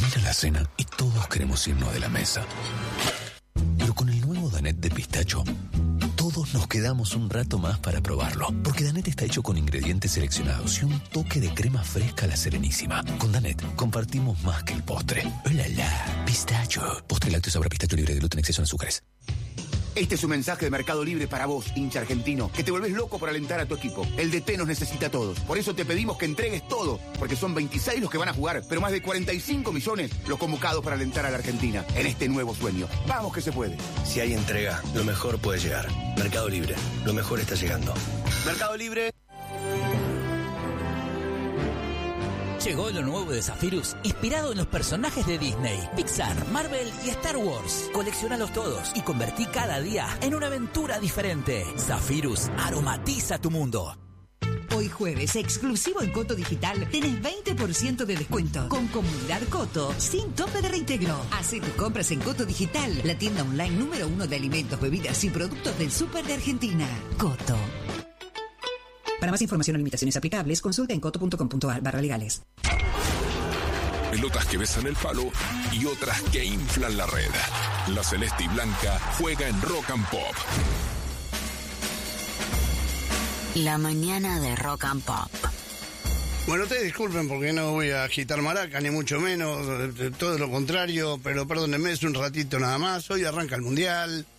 termina la cena y todos queremos irnos de la mesa. Pero con el nuevo Danette de pistacho, todos nos quedamos un rato más para probarlo. Porque Danette está hecho con ingredientes seleccionados y un toque de crema fresca a la Serenísima. Con Danette compartimos más que el postre. ¡Oh, la, la! Pistacho. Postre lácteo sabor a pistacho libre de gluten, exceso en azúcares. Este es un mensaje de Mercado Libre para vos, hincha argentino, que te volvés loco por alentar a tu equipo. El DT nos necesita a todos. Por eso te pedimos que entregues todo, porque son 26 los que van a jugar, pero más de 45 millones los convocados para alentar a la Argentina en este nuevo sueño. ¡Vamos que se puede! Si hay entrega, lo mejor puede llegar. Mercado Libre, lo mejor está llegando. Mercado Libre. Llegó lo nuevo de Zephyrus, inspirado en los personajes de Disney, Pixar, Marvel y Star Wars. Coleccionalos todos y convertí cada día en una aventura diferente. Zephyrus aromatiza tu mundo. Hoy jueves, exclusivo en Coto Digital, tenés 20% de descuento con Comunidad Coto, sin tope de reintegro. Hacé tus compras en Coto Digital, la tienda online número 1 de alimentos, bebidas y productos del súper de Argentina. Coto. Para más información o limitaciones aplicables, consulta en coto.com.ar/legales. Pelotas que besan el palo y otras que inflan la red. La celeste y blanca juega en Rock and Pop. La mañana de Rock and Pop. Bueno, ustedes disculpen porque no voy a agitar maraca, ni mucho menos, todo lo contrario, pero perdónenme, es un ratito nada más. Hoy arranca el Mundial,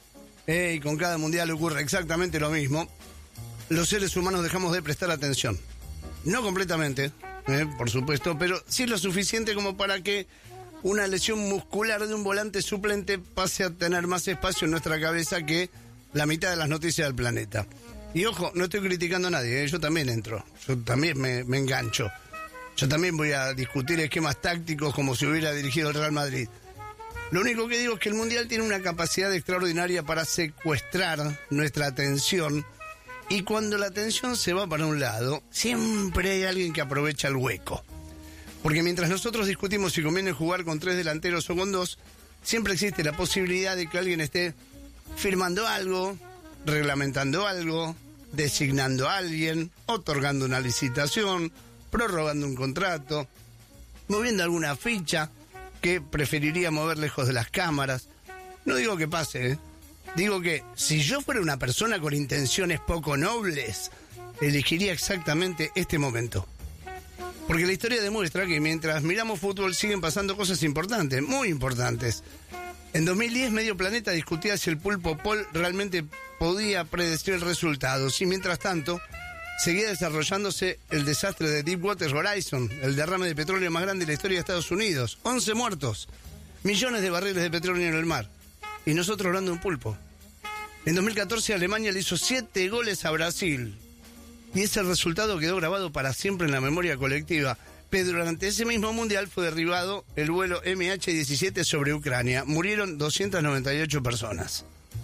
y con cada Mundial ocurre exactamente lo mismo. Los seres humanos dejamos de prestar atención. No completamente, por supuesto, pero sí lo suficiente como para que una lesión muscular de un volante suplente pase a tener más espacio en nuestra cabeza que la mitad de las noticias del planeta. Y ojo, no estoy criticando a nadie, yo también entro, yo también me engancho. Yo también voy a discutir esquemas tácticos como si hubiera dirigido el Real Madrid. Lo único que digo es que el Mundial tiene una capacidad extraordinaria para secuestrar nuestra atención. Y cuando la atención se va para un lado, siempre hay alguien que aprovecha el hueco. Porque mientras nosotros discutimos si conviene jugar con 3 delanteros o con 2, siempre existe la posibilidad de que alguien esté firmando algo, reglamentando algo, designando a alguien, otorgando una licitación, prorrogando un contrato, moviendo alguna ficha que preferiría mover lejos de las cámaras. No digo que pase, Digo que si yo fuera una persona con intenciones poco nobles, elegiría exactamente este momento. Porque la historia demuestra que mientras miramos fútbol siguen pasando cosas importantes, muy importantes. En 2010 medio planeta discutía si el pulpo Paul realmente podía predecir el resultado. Y mientras tanto, seguía desarrollándose el desastre de Deepwater Horizon, el derrame de petróleo más grande de la historia de Estados Unidos. 11 muertos, millones de barriles de petróleo en el mar. Y nosotros hablando de un pulpo. En 2014 Alemania le hizo 7 goles a Brasil. Y ese resultado quedó grabado para siempre en la memoria colectiva. Pero durante ese mismo mundial fue derribado el vuelo MH17 sobre Ucrania. Murieron 298 personas.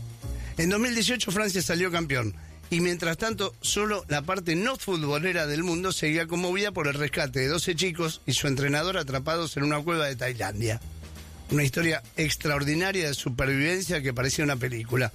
En 2018 Francia salió campeón. Y mientras tanto, solo la parte no futbolera del mundo seguía conmovida por el rescate de 12 chicos y su entrenador atrapados en una cueva de Tailandia. Una historia extraordinaria de supervivencia que parecía una película.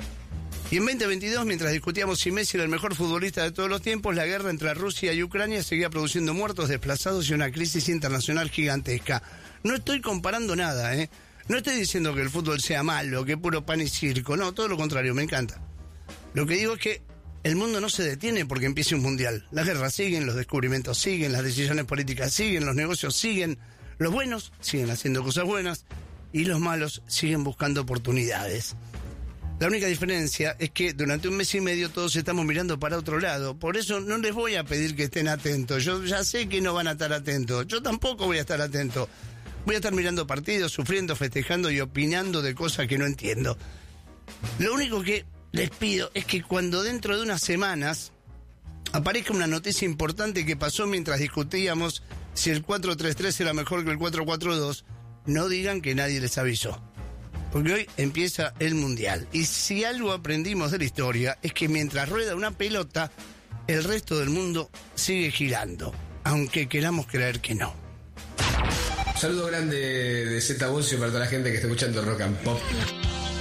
Y en 2022, mientras discutíamos si Messi era el mejor futbolista de todos los tiempos, la guerra entre Rusia y Ucrania seguía produciendo muertos, desplazados y una crisis internacional gigantesca. No estoy comparando nada, No estoy diciendo que el fútbol sea malo, que puro pan y circo. No, todo lo contrario, me encanta. Lo que digo es que el mundo no se detiene porque empiece un mundial. Las guerras siguen, los descubrimientos siguen, las decisiones políticas siguen, los negocios siguen. Los buenos siguen haciendo cosas buenas y los malos siguen buscando oportunidades. La única diferencia es que durante un mes y medio todos estamos mirando para otro lado. Por eso no les voy a pedir que estén atentos. Yo ya sé que no van a estar atentos. Yo tampoco voy a estar atento. Voy a estar mirando partidos, sufriendo, festejando y opinando de cosas que no entiendo. Lo único que les pido es que cuando dentro de unas semanas aparezca una noticia importante que pasó mientras discutíamos si el 4-3-3 era mejor que el 4-4-2, no digan que nadie les avisó. Porque hoy empieza el Mundial. Y si algo aprendimos de la historia es que mientras rueda una pelota, el resto del mundo sigue girando, aunque queramos creer que no. Un saludo grande de Zeta Bocio para toda la gente que está escuchando Rock and Pop.